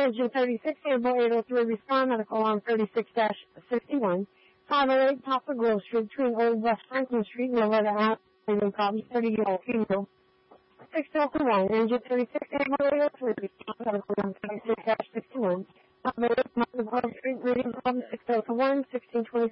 Engine 36, Airboat 803, respond, medical alarm 36-61. 508 Papa Grove Street, between Old West Franklin Street and Loretta Avenue, problems 30-year-old female. 6021, Engine 36, Airboat 803, respond, medical alarm 36-61. 508 Papa Grove Street, reading problem 6021, 1620.